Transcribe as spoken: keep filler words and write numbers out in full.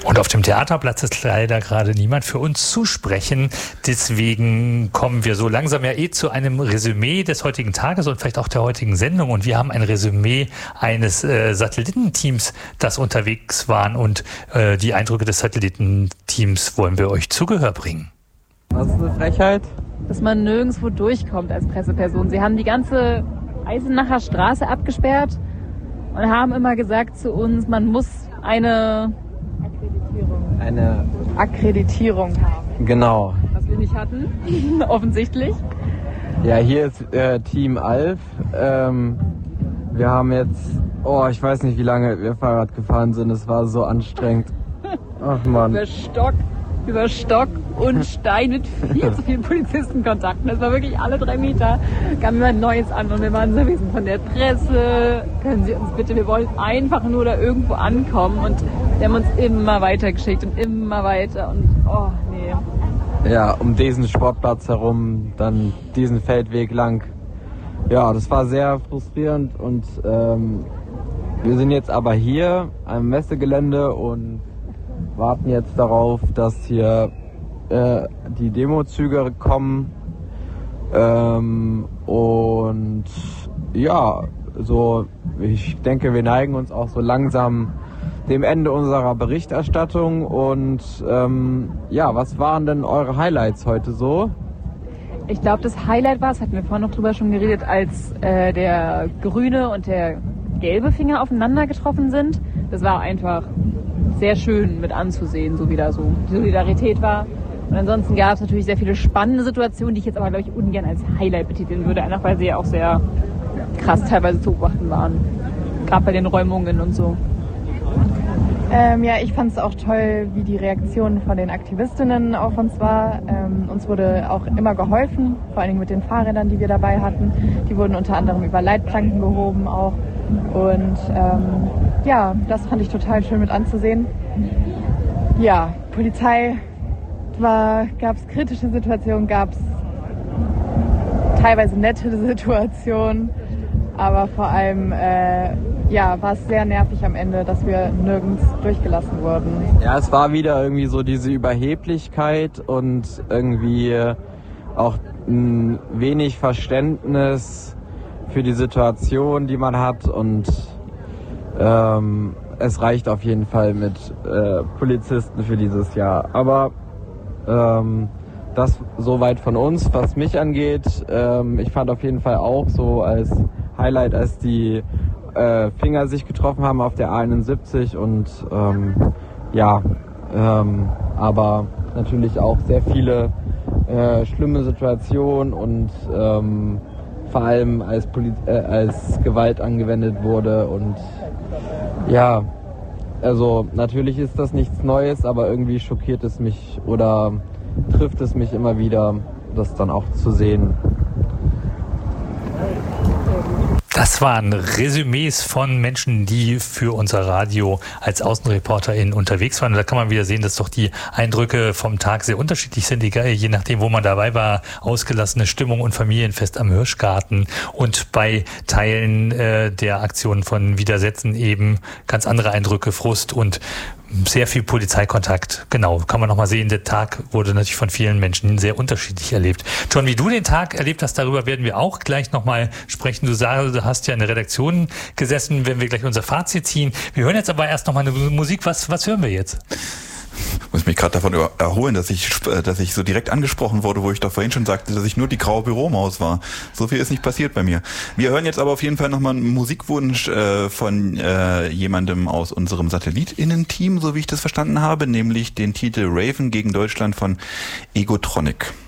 Und auf dem Theaterplatz ist leider gerade niemand für uns zu sprechen. Deswegen kommen wir so langsam ja eh zu einem Resümee des heutigen Tages und vielleicht auch der heutigen Sendung. Und wir haben ein Resümee eines äh, Satellitenteams, das unterwegs waren. Und äh, die Eindrücke des Satellitenteams wollen wir euch zu Gehör bringen. Das ist eine Frechheit. Dass man nirgendwo durchkommt als Presseperson. Sie haben die ganze Eisenacher Straße abgesperrt und haben immer gesagt zu uns, man muss eine Akkreditierung, eine Akkreditierung haben. Genau. Was wir nicht hatten, offensichtlich. Ja, hier ist äh, Team Alf. Ähm, wir haben jetzt, oh, ich weiß nicht, wie lange wir Fahrrad gefahren sind. Es war so anstrengend. Ach Mann. Über Stock, über Stock und Stein mit viel zu vielen Polizistenkontakten. Das war wirklich alle drei Meter, kam immer ein Neues an und wir waren so, wir sind von der Presse, können Sie uns bitte, wir wollen einfach nur da irgendwo ankommen und die haben uns immer weiter geschickt und immer weiter und oh nee. Ja, um diesen Sportplatz herum, dann diesen Feldweg lang. Ja, das war sehr frustrierend und ähm, wir sind jetzt aber hier am Messegelände und warten jetzt darauf, dass hier äh, die Demozüge kommen ähm, und ja, so ich denke, wir neigen uns auch so langsam dem Ende unserer Berichterstattung und ähm, ja, was waren denn eure Highlights heute so? Ich glaube, das Highlight war, das hatten wir vorhin noch drüber schon geredet, als äh, der grüne und der gelbe Finger aufeinander getroffen sind. Das war einfach sehr schön mit anzusehen, so wie da so die Solidarität war. Und ansonsten gab es natürlich sehr viele spannende Situationen, die ich jetzt aber, glaube ich, ungern als Highlight betiteln würde, einfach weil sie ja auch sehr krass teilweise zu beobachten waren. Gerade bei den Räumungen und so. Ähm, ja, ich fand es auch toll, wie die Reaktion von den Aktivistinnen auf uns war. Ähm, uns wurde auch immer geholfen, vor allen Dingen mit den Fahrrädern, die wir dabei hatten. Die wurden unter anderem über Leitplanken gehoben auch. Und ähm, ja, das fand ich total schön mit anzusehen. Ja, Polizei war, gab es kritische Situationen, gab es teilweise nette Situationen, aber vor allem äh, ja, war es sehr nervig am Ende, dass wir nirgends durchgelassen wurden. Ja, es war wieder irgendwie so diese Überheblichkeit und irgendwie auch ein wenig Verständnis für die Situation, die man hat und ähm, es reicht auf jeden Fall mit äh, Polizisten für dieses Jahr. Aber ähm, das soweit von uns, was mich angeht. Ähm, ich fand auf jeden Fall auch so als Highlight, als die äh, Finger sich getroffen haben auf der A einundsiebzig und ähm, ja, ähm, aber natürlich auch sehr viele äh, schlimme Situationen und ähm, vor allem als, Poli- äh, als Gewalt angewendet wurde und ja, also natürlich ist das nichts Neues, aber irgendwie schockiert es mich oder trifft es mich immer wieder, das dann auch zu sehen. Das waren Resümees von Menschen, die für unser Radio als AußenreporterInnen unterwegs waren. Und da kann man wieder sehen, dass doch die Eindrücke vom Tag sehr unterschiedlich sind, egal, je nachdem, wo man dabei war. Ausgelassene Stimmung und Familienfest am Hirschgarten und bei Teilen äh, der Aktionen von Widersetzen eben ganz andere Eindrücke, Frust und sehr viel Polizeikontakt. Genau, kann man nochmal sehen, der Tag wurde natürlich von vielen Menschen sehr unterschiedlich erlebt. John, wie du den Tag erlebt hast, darüber werden wir auch gleich nochmal sprechen. Du sagst, du hast ja in der Redaktion gesessen, wenn wir gleich unser Fazit ziehen. Wir hören jetzt aber erst nochmal eine Musik. Was, was hören wir jetzt? Ich muss mich gerade davon erholen, dass ich, dass ich so direkt angesprochen wurde, wo ich doch vorhin schon sagte, dass ich nur die graue Büromaus war. So viel ist nicht passiert bei mir. Wir hören jetzt aber auf jeden Fall nochmal einen Musikwunsch äh, von äh, jemandem aus unserem SatellitInnen-Team, so wie ich das verstanden habe, nämlich den Titel Raven gegen Deutschland von Egotronic.